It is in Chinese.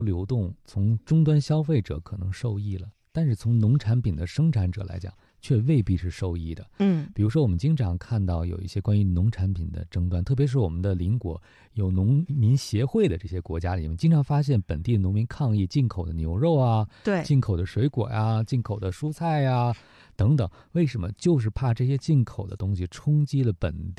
流动，从终端消费者可能受益了，但是从农产品的生产者来讲，却未必是受益的。比如说我们经常看到有一些关于农产品的争端，特别是我们的邻国有农民协会的这些国家里面，经常发现本地农民抗议进口的牛肉啊， 对， 进口的水果呀，进口的蔬菜呀等等。为什么？就是怕这些进口的东西冲击了本